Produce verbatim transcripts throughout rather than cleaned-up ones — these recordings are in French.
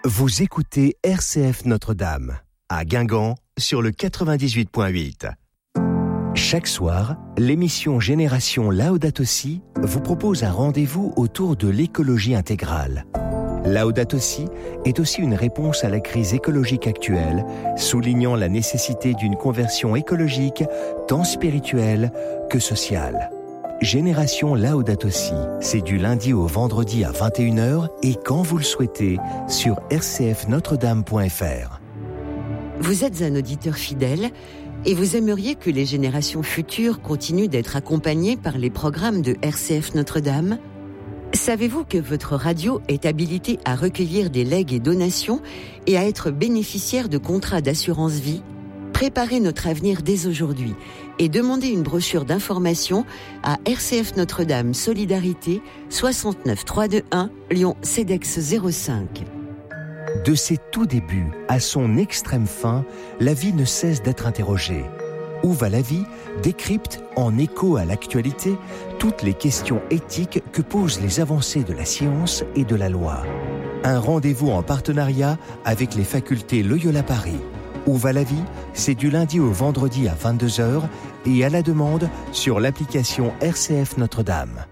Vous écoutez R C F Notre-Dame, à Guingamp, sur le quatre-vingt-dix-huit point huit. Chaque soir, l'émission Génération Laudato Si vous propose un rendez-vous autour de l'écologie intégrale. Laudato Si est aussi une réponse à la crise écologique actuelle, soulignant la nécessité d'une conversion écologique tant spirituelle que sociale. Génération Laudato Si, c'est du lundi au vendredi à vingt et une heures et quand vous le souhaitez sur r c f notre dame point f r. Vous êtes un auditeur fidèle et vous aimeriez que les générations futures continuent d'être accompagnées par les programmes de R C F Notre-Dame ? Savez-vous que votre radio est habilitée à recueillir des legs et donations et à être bénéficiaire de contrats d'assurance vie ? Préparez notre avenir dès aujourd'hui et demandez une brochure d'information à R C F Notre-Dame Solidarité soixante-neuf trois cent vingt-et-un Lyon CEDEX zéro cinq. De ses tout débuts à son extrême fin, la vie ne cesse d'être interrogée. Où va la vie décrypte, en écho à l'actualité, toutes les questions éthiques que posent les avancées de la science et de la loi. Un rendez-vous en partenariat avec les facultés Loyola Paris. Où va la vie ? C'est du lundi au vendredi à vingt-deux heures et à la demande sur l'application R C F Notre-Dame.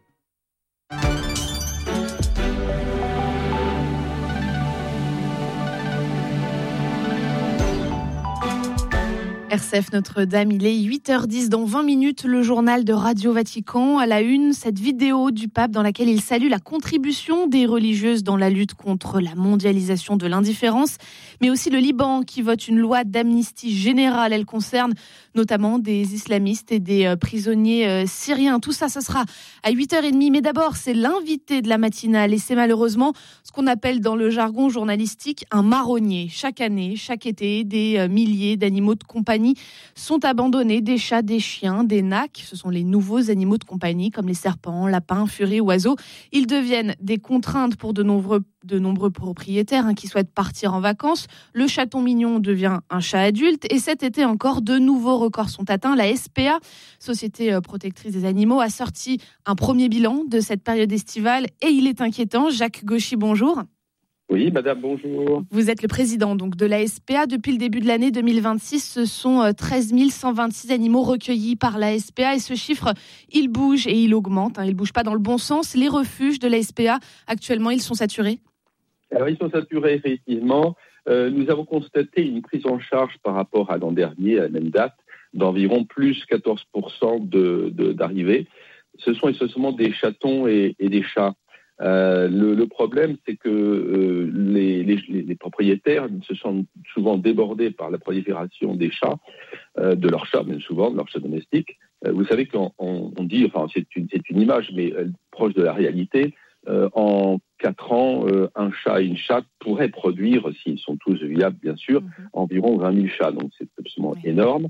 R C F Notre-Dame, il est huit heures dix. Dans vingt minutes, le journal de Radio Vatican. À la une, cette vidéo du pape dans laquelle il salue la contribution des religieuses dans la lutte contre la mondialisation de l'indifférence, mais aussi le Liban qui vote une loi d'amnistie générale. Elle concerne notamment des islamistes et des prisonniers syriens. Tout ça, ce sera à huit heures trente. Mais d'abord, c'est l'invité de la matinale et c'est malheureusement ce qu'on appelle dans le jargon journalistique un marronnier. Chaque année, chaque été, des milliers d'animaux de compagnie sont abandonnés, des chats, des chiens, des nacs. Ce sont les nouveaux animaux de compagnie comme les serpents, lapins, furies, oiseaux. Ils deviennent des contraintes pour de nombreux, de nombreux propriétaires hein, qui souhaitent partir en vacances. Le chaton mignon devient un chat adulte et cet été encore, de nouveaux records sont atteints. La S P A, Société protectrice des animaux, a sorti un premier bilan de cette période estivale et il est inquiétant. Jacques Gauchy, bonjour. Oui, madame, bonjour. Vous êtes le président donc, de la S P A. Depuis le début de l'année deux mille vingt-six, ce sont treize mille cent vingt-six animaux recueillis par la S P A. Et ce chiffre, il bouge et il augmente. Hein, il ne bouge pas dans le bon sens. Les refuges de la S P A, actuellement, ils sont saturés ? Alors, ils sont saturés, effectivement. Euh, nous avons constaté une prise en charge par rapport à l'an dernier, à la même date, d'environ plus quatorze pour cent de, de, d'arrivées. Ce sont essentiellement des chatons et, et des chats. Euh, le, le problème, c'est que euh, les, les, les propriétaires se sont souvent débordés par la prolifération des chats, euh, de leurs chats, même souvent, de leurs chats domestiques. Euh, vous savez qu'on on, on dit, enfin, c'est une, c'est une image, mais euh, proche de la réalité. Euh, en quatre ans, euh, un chat et une chatte pourraient produire, s'ils sont tous viables, bien sûr, mmh. environ vingt mille chats. Donc, c'est absolument oui. énorme.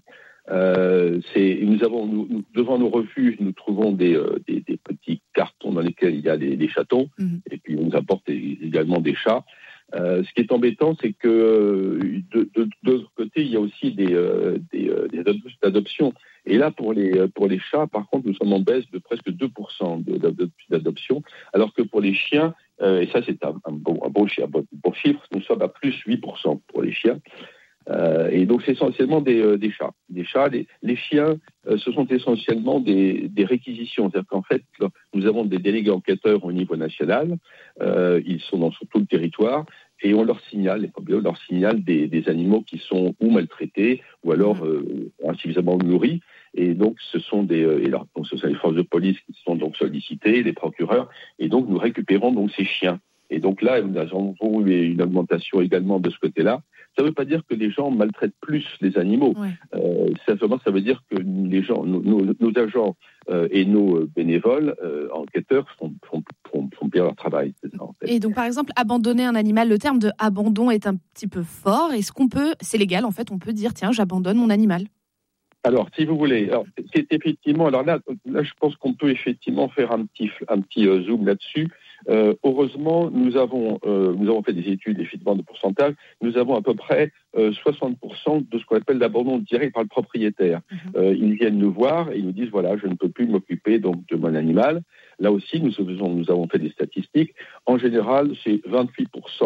Euh, c'est, nous avons, nous, nous, devant nos refuges, nous trouvons des, euh, des, des petits cartons dans lesquels il y a des, des chatons, mmh. et puis on nous apporte également des chats. Euh, ce qui est embêtant, c'est que de, de, de l'autre côté, il y a aussi des, euh, des, euh, des adoptions. Et là, pour les, pour les chats, par contre, nous sommes en baisse de presque deux pour cent d'adoption, alors que pour les chiens, euh, et ça c'est un, un, bon, un, bon, un bon, bon chiffre, nous sommes à plus huit pour cent pour les chiens. Euh, et donc c'est essentiellement des, euh, des chats. Des chats, les, les chiens, euh, ce sont essentiellement des, des réquisitions. C'est-à-dire qu'en fait, nous avons des délégués enquêteurs au niveau national. Euh, ils sont dans sur tout le territoire et on leur signale, les propriétaires leur signalent des, des animaux qui sont ou maltraités ou alors euh, insuffisamment nourris. Et donc ce sont des, euh, et alors, donc, ce sont les forces de police qui sont donc sollicitées, les procureurs. Et donc nous récupérons donc ces chiens. Et donc là, nous avons eu une augmentation également de ce côté-là. Ça ne veut pas dire que les gens maltraitent plus les animaux. Ouais. Euh, simplement, ça veut dire que les gens, nos, nos, nos agents euh, et nos bénévoles euh, enquêteurs font, font, font, font bien leur travail. C'est ça, en fait. Et donc, par exemple, abandonner un animal, le terme de abandon est un petit peu fort. Est-ce qu'on peut, c'est légal en fait, on peut dire tiens, j'abandonne mon animal ? Alors, si vous voulez, alors, c'est effectivement, alors là, là, je pense qu'on peut effectivement faire un petit, un petit euh, zoom là-dessus. Euh, heureusement, nous avons, euh, nous avons fait des études effectivement de pourcentage. Nous avons à peu près euh, soixante pour cent de ce qu'on appelle l'abandon direct par le propriétaire. Mm-hmm. Euh, ils viennent nous voir et ils nous disent voilà, je ne peux plus m'occuper donc de mon animal. Là aussi, nous, faisons, nous avons fait des statistiques. En général, c'est vingt-huit pour cent